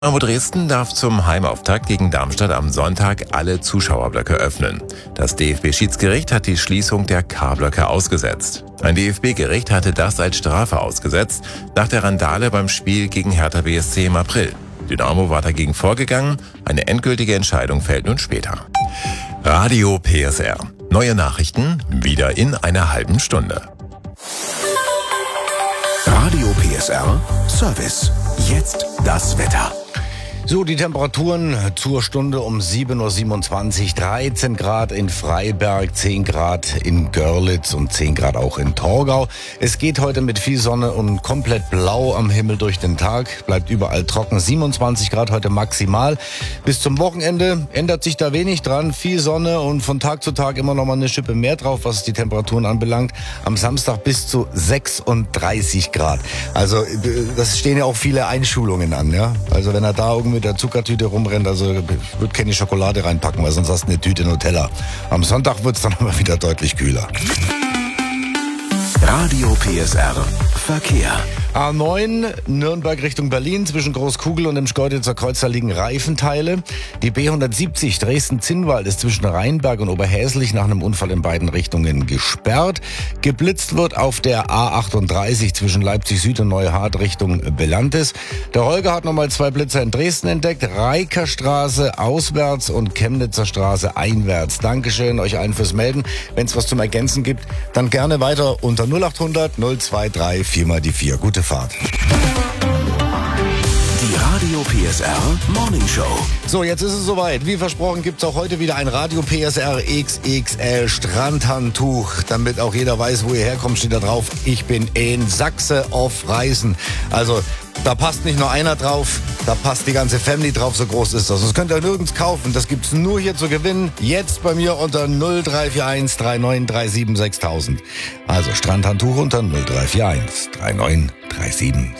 Dynamo Dresden darf zum Heimauftakt gegen Darmstadt am Sonntag alle Zuschauerblöcke öffnen. Das DFB-Schiedsgericht hat die Schließung der K-Blöcke ausgesetzt. Ein DFB-Gericht hatte das als Strafe ausgesetzt, nach der Randale beim Spiel gegen Hertha BSC im April. Dynamo war dagegen vorgegangen, eine endgültige Entscheidung fällt nun später. Radio PSR. Neue Nachrichten wieder in einer halben Stunde. Radio PSR Service. Jetzt das Wetter. So, die Temperaturen zur Stunde um 7.27 Uhr. 13 Grad in Freiberg, 10 Grad in Görlitz und 10 Grad auch in Torgau. Es geht heute mit viel Sonne und komplett blau am Himmel durch den Tag. Bleibt überall trocken. 27 Grad heute maximal. Bis zum Wochenende ändert sich da wenig dran. Viel Sonne und von Tag zu Tag immer noch mal eine Schippe mehr drauf, was die Temperaturen anbelangt. Am Samstag bis zu 36 Grad. Also, das stehen ja auch viele Einschulungen an, ja. Also, wenn er da irgendwie mit der Zuckertüte rumrennt, also ich würde keine Schokolade reinpacken, weil sonst hast du eine Tüte Nutella. Am Sonntag wird es dann aber wieder deutlich kühler. Radio PSR Verkehr. A9 Nürnberg Richtung Berlin, zwischen Großkugel und dem Schkeuditzer Kreuz, da liegen Reifenteile. Die B170 Dresden-Zinnwald ist zwischen Rheinberg und Oberhäslich nach einem Unfall in beiden Richtungen gesperrt. Geblitzt wird auf der A38 zwischen Leipzig Süd und Neuhardt Richtung Belantis. Der Holger hat nochmal 2 Blitzer in Dresden entdeckt. Reikerstraße auswärts und Chemnitzer Straße einwärts. Dankeschön euch allen fürs Melden. Wenn es was zum Ergänzen gibt, dann gerne weiter unter 0800 023 4x4. Gute Fahrt. Die Radio PSR Morning Show. So, jetzt ist es soweit. Wie versprochen gibt's auch heute wieder ein Radio PSR XXL Strandhandtuch. Damit auch jeder weiß, wo ihr herkommt, steht da drauf: Ich bin in Sachse auf Reisen. Also, da passt nicht nur einer drauf, da passt die ganze Family drauf, so groß ist das. Das könnt ihr nirgends kaufen, das gibt's nur hier zu gewinnen. Jetzt bei mir unter 0341 3937 6000. Also Strandhandtuch unter 0341 3937